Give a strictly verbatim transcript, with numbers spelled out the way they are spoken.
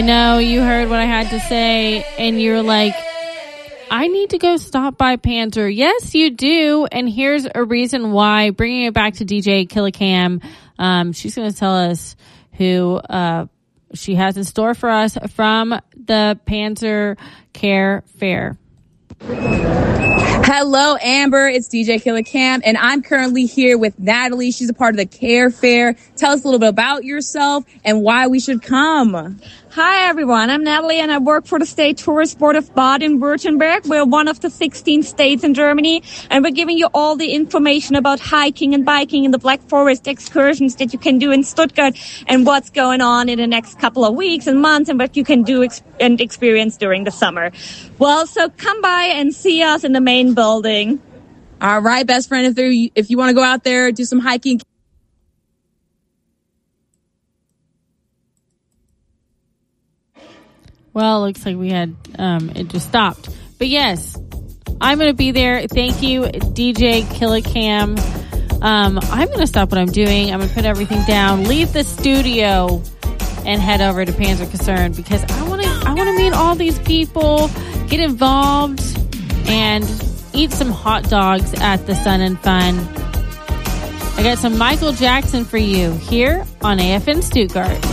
I know you heard what I had to say, and you're like, I need to go stop by Panzer. Yes, you do, and here's a reason why. Bringing it back to D J Killicam, um, she's going to tell us who uh, she has in store for us from the Panzer Care Fair. Hello, Amber. It's D J Killicam, and I'm currently here with Natalie. She's a part of the Care Fair. Tell us a little bit about yourself and why we should come. Hi, everyone. I'm Natalie, and I work for the State Tourist Board of Baden-Württemberg. We're one of the sixteen states in Germany, and we're giving you all the information about hiking and biking in the Black Forest excursions that you can do in Stuttgart and what's going on in the next couple of weeks and months and what you can do ex- and experience during the summer. Well, so come by and see us in the main building. All right, best friend, if, there, if you want to go out there, do some hiking. Well, it looks like we had, um, it just stopped. But yes, I'm going to be there. Thank you, D J Killicam. Um, I'm going to stop what I'm doing. I'm going to put everything down, leave the studio, and head over to Panzer Concern because I want to, I want to meet all these people, get involved, and eat some hot dogs at the Sun and Fun. I got some Michael Jackson for you here on A F N Stuttgart.